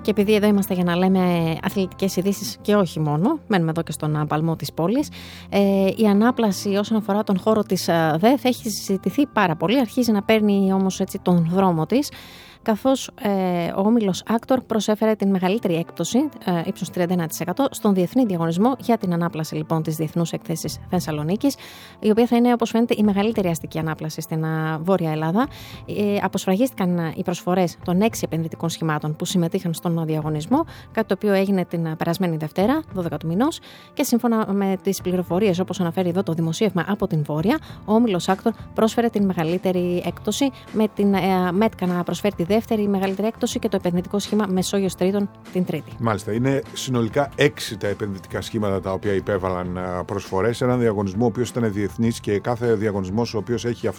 Και επειδή εδώ είμαστε για να λέμε αθλητικές ειδήσεις και όχι μόνο, μένουμε εδώ και στον παλμό της πόλης, η ανάπλαση όσον αφορά τον χώρο της ΔΕΘ έχει συζητηθεί πάρα πολύ, αρχίζει να παίρνει όμως έτσι τον δρόμο της, καθώς ο όμιλος Άκτορ προσέφερε την μεγαλύτερη έκπτωση, ύψος 31%, στον διεθνή διαγωνισμό για την ανάπλαση λοιπόν της Διεθνούς Έκθεσης Θεσσαλονίκης, η οποία θα είναι, όπως φαίνεται, η μεγαλύτερη αστική ανάπλαση στην Βόρεια Ελλάδα. Αποσφραγίστηκαν οι προσφορές των 6 επενδυτικών σχημάτων που συμμετείχαν στον διαγωνισμό, κάτι το οποίο έγινε την περασμένη Δευτέρα, 12 του μηνός, και σύμφωνα με τις πληροφορίες, όπως αναφέρει εδώ το δημοσίευμα από την Βόρεια, ο όμιλος Άκτορ πρόσφερε την μεγαλύτερη έκπτωση, με την ΜΕΤΚΑ να προσφέρει τη δεύτερη μεγαλύτερη έκπτωση και το επενδυτικό σχήμα Μεσόγειος Τρίτον την τρίτη. Μάλιστα. Είναι συνολικά 6 τα επενδυτικά σχήματα τα οποία υπέβαλαν προσφορές. Έναν διαγωνισμό ο οποίος ήταν διεθνής και κάθε διαγωνισμός ο οποίος έχει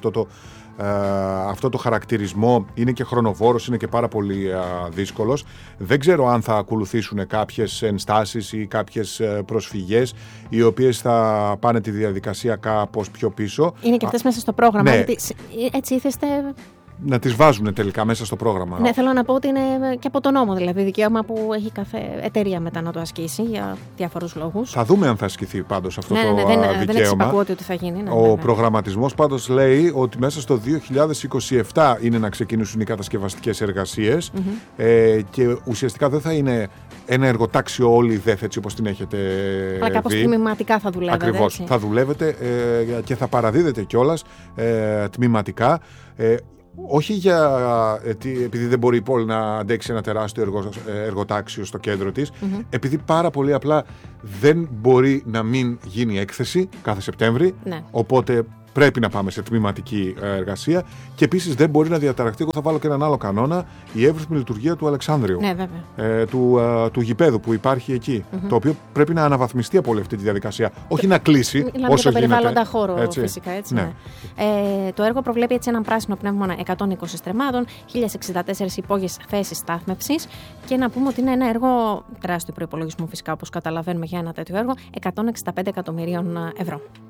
αυτό το χαρακτηρισμό είναι και χρονοβόρος, είναι και πάρα πολύ δύσκολος. Δεν ξέρω αν θα ακολουθήσουν κάποιες ενστάσεις ή κάποιες προσφυγές οι οποίες θα πάνε τη διαδικασία κάπως πιο πίσω. Είναι και αυτές μέσα στο πρόγραμμα. Ναι. Γιατί έτσι ήθεστε να τις βάζουν τελικά μέσα στο πρόγραμμα. Ναι, θέλω να πω ότι είναι και από τον νόμο, δηλαδή δικαίωμα που έχει κάθε εταιρεία μετά να το ασκήσει για διάφορους λόγους. Θα δούμε αν θα ασκηθεί πάντως αυτό το δικαίωμα. Δεν εξυπακούεται ότι θα γίνει. Ο προγραμματισμός πάντως λέει ότι μέσα στο 2027 είναι να ξεκινήσουν οι κατασκευαστικές εργασίες και ουσιαστικά δεν θα είναι ένα εργοτάξιο όλη η ΔΕΘ έτσι όπως την έχετε δει. Αλλά κάπως τμηματικά θα δουλεύετε. Ακριβώς. Έτσι. Θα δουλεύετε και θα παραδίδετε κιόλας τμηματικά. Όχι επειδή δεν μπορεί η πόλη να αντέξει ένα τεράστιο εργοτάξιο στο κέντρο της, επειδή πάρα πολύ απλά δεν μπορεί να μην γίνει έκθεση κάθε Σεπτέμβρη, οπότε πρέπει να πάμε σε τμηματική εργασία και επίσης δεν μπορεί να διαταραχτεί. Εγώ θα βάλω και έναν άλλο κανόνα, η εύρυθμη λειτουργία του Αλεξάνδριου, του γηπέδου που υπάρχει εκεί, το οποίο πρέπει να αναβαθμιστεί από όλη αυτή τη διαδικασία, όχι να κλείσει όσο γίνεται. Για το περιβάλλοντα χώρο φυσικά, έτσι. Ναι. Το έργο προβλέπει έτσι έναν πράσινο πνεύμονα 120 στρεμμάτων, 1064 υπόγειες θέσεις στάθμευσης και να πούμε ότι είναι ένα έργο τεράστιο προϋπολογισμού φυσικά, όπως καταλαβαίνουμε για ένα τέτοιο έργο, 165 εκατομμυρίων ευρώ.